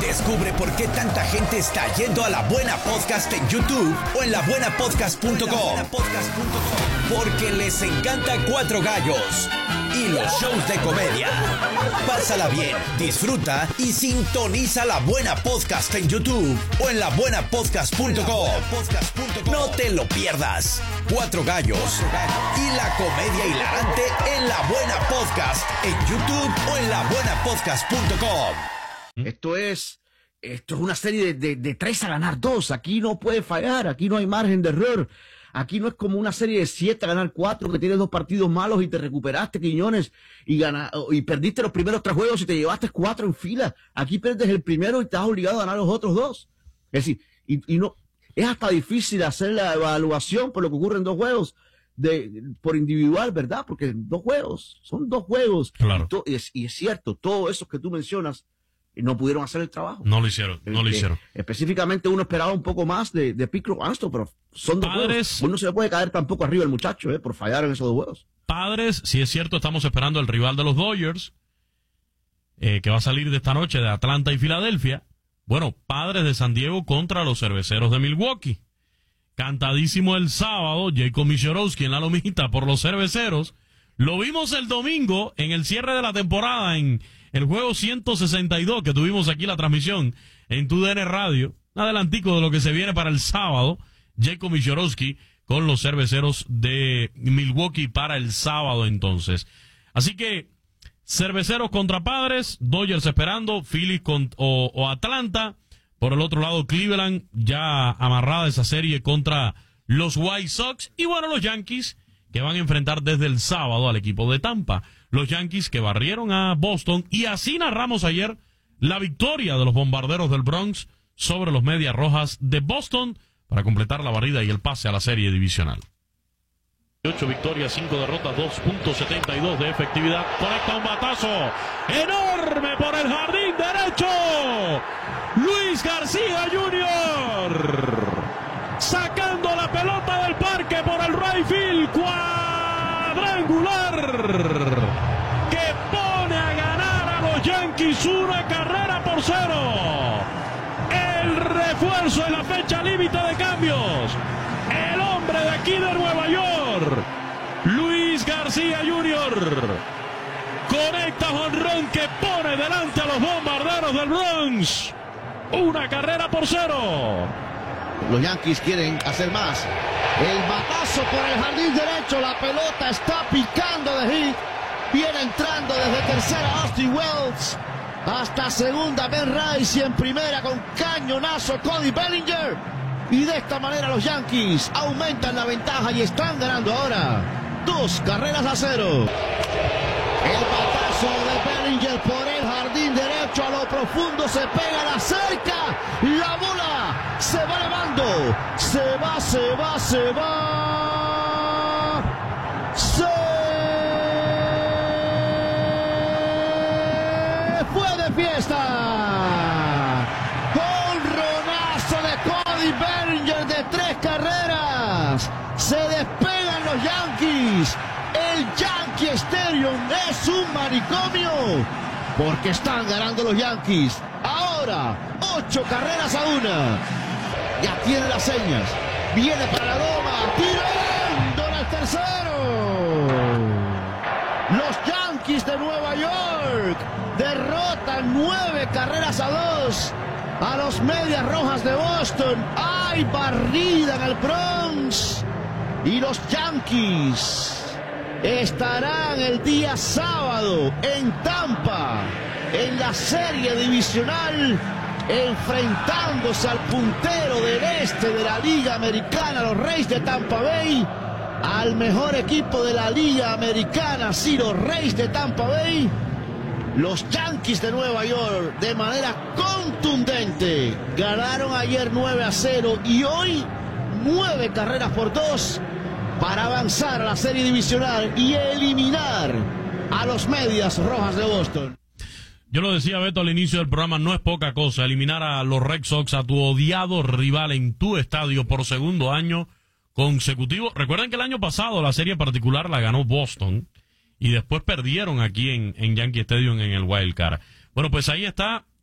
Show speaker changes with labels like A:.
A: Descubre por qué tanta gente está yendo a La Buena Podcast en YouTube o en labuenapodcast.com. Porque les encanta Cuatro Gallos y los shows de comedia. Pásala bien, disfruta y sintoniza La Buena Podcast en YouTube o en labuenapodcast.com. No te lo pierdas. Cuatro Gallos y la comedia hilarante en La Buena Podcast en YouTube o en labuenapodcast.com.
B: Esto es una serie de 3 a ganar 2. Aquí no puede fallar, aquí no hay margen de error. Aquí no es como una serie de 7 a ganar 4, que tienes 2 partidos malos y te recuperaste, Quiñones, y perdiste los primeros 3 juegos y te llevaste 4 en fila. Aquí pierdes el primero y estás obligado a ganar los otros 2. Es decir, y no, es hasta difícil hacer la evaluación por lo que ocurre en 2 juegos por individual, ¿verdad? Porque son 2 juegos.
C: Claro.
B: Y es cierto, todo eso que tú mencionas, no pudieron hacer el trabajo.
C: No lo hicieron.
B: Específicamente uno esperaba un poco más de Pickle Armstrong, pero son 2 juegos. Uno no se le puede caer tampoco arriba el muchacho, por fallar en esos 2 juegos.
C: Padres, si es cierto, estamos esperando el rival de los Dodgers, que va a salir de esta noche de Atlanta y Filadelfia. Bueno, Padres de San Diego contra los Cerveceros de Milwaukee. Cantadísimo el sábado, Jacob Misiorowski en la lomita por los Cerveceros. Lo vimos el domingo en el cierre de la temporada en el juego 162 que tuvimos aquí la transmisión en TUDN Radio. Un adelantico de lo que se viene para el sábado. Jacob Misiorowski con los Cerveceros de Milwaukee para el sábado entonces. Así que Cerveceros contra Padres, Dodgers esperando, Phillies o Atlanta. Por el otro lado, Cleveland ya amarrada esa serie contra los White Sox. Y bueno, los Yankees que van a enfrentar desde el sábado al equipo de Tampa. Los Yankees que barrieron a Boston, y así narramos ayer la victoria de los Bombarderos del Bronx sobre los Medias Rojas de Boston para completar la barrida y el pase a la serie divisional. 8 victorias, 5 derrotas, 2.72 de efectividad. Conecta un batazo enorme por el jardín derecho. Luis García Jr. sacando la pelota del parque por el right field, cuadrangular, que pone a ganar a los Yankees 1 carrera por 0. El refuerzo en la fecha límite de cambios, el hombre de aquí de Nueva York, Luis García Jr., conecta jonrón que pone delante a los Bombarderos del Bronx 1 carrera por 0.
B: Los Yankees quieren hacer más. El batazo por el jardín derecho. La pelota está picando de hit. Viene entrando desde tercera Austin Wells hasta segunda Ben Rice, y en primera con cañonazo Cody Bellinger. Y de esta manera los Yankees aumentan la ventaja y están ganando ahora 2 carreras a 0. El batazo de Bellinger por el jardín derecho a lo profundo, se pega a la cerca, la bola se va elevando, se va, se fue de fiesta. Jonronazo de Cody Bellinger de 3 carreras, se despegan los Yankees. El Yankee Stadium es un manicomio porque están ganando los Yankees. Ahora 8 carreras a 1. Ya tiene las señas. Viene para la doma. Tirando al tercero. Los Yankees de Nueva York derrotan 9 carreras a 2 a los Medias Rojas de Boston. Hay barrida en el Bronx. Y los Yankees estarán el día sábado en Tampa, en la serie divisional, enfrentándose al puntero del este de la Liga Americana, los Rays de Tampa Bay, al mejor equipo de la Liga Americana, sí, los Rays de Tampa Bay. Los Yankees de Nueva York, de manera contundente, ganaron ayer 9-0 y hoy 9 carreras por 2 para avanzar a la serie divisional y eliminar a los Medias Rojas de Boston.
C: Yo lo decía, Beto, al inicio del programa, no es poca cosa eliminar a los Red Sox, a tu odiado rival en tu estadio por segundo año consecutivo. Recuerden que el año pasado la serie particular la ganó Boston y después perdieron aquí en Yankee Stadium en el Wild Card. Bueno, pues ahí está